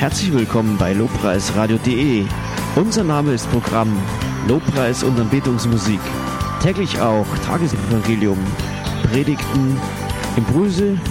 Herzlich willkommen bei lobpreisradio.de. Unser Name ist Programm Lobpreis und Anbetungsmusik. Täglich auch Tagesevangelium, Predigten, Impulse